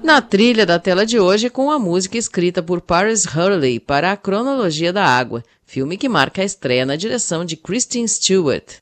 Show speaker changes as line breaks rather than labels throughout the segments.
Na trilha da tela de hoje, com a música escrita por Paris Hurley para A Cronologia da Água, filme que marca a estreia na direção de Kristen Stewart.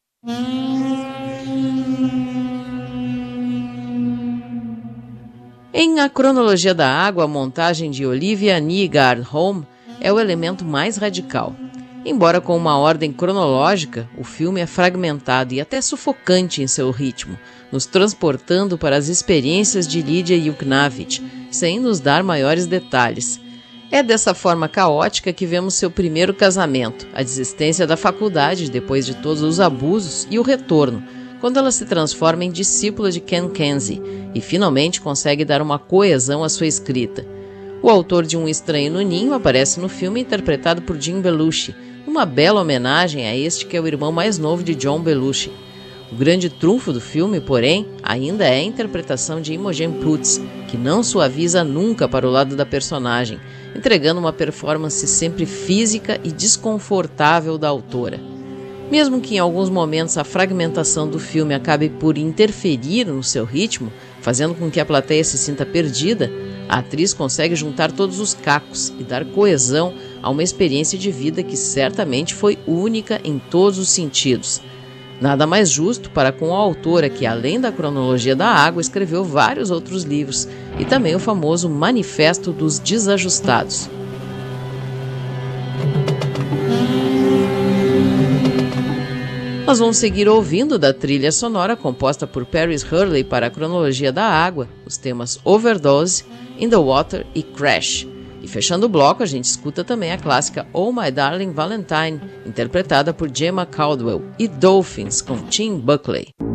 Em A Cronologia da Água, a montagem de Olivia Nygaard-Holm é o elemento mais radical. Embora com uma ordem cronológica, o filme é fragmentado e até sufocante em seu ritmo, nos transportando para as experiências de Lidia Yuknavitch, sem nos dar maiores detalhes. É dessa forma caótica que vemos seu primeiro casamento, a desistência da faculdade depois de todos os abusos e o retorno, quando ela se transforma em discípula de Ken Kesey e finalmente consegue dar uma coesão à sua escrita. O autor de Um Estranho no Ninho aparece no filme interpretado por Jim Belushi, uma bela homenagem a este que é o irmão mais novo de John Belushi. O grande trunfo do filme, porém, ainda é a interpretação de Imogen Poots, que não suaviza nunca para o lado da personagem, entregando uma performance sempre física e desconfortável da autora. Mesmo que em alguns momentos a fragmentação do filme acabe por interferir no seu ritmo, fazendo com que a plateia se sinta perdida, a atriz consegue juntar todos os cacos e dar coesão a uma experiência de vida que certamente foi única em todos os sentidos. Nada mais justo para com a autora que, além da Cronologia da Água, escreveu vários outros livros e também o famoso Manifesto dos Desajustados. Nós vamos seguir ouvindo da trilha sonora composta por Paris Hurley para a Cronologia da Água, os temas Overdose, In the Water e Crash. E fechando o bloco, a gente escuta também a clássica Oh My Darling Valentine, interpretada por Gemma Caldwell, e Dolphins, com Tim Buckley.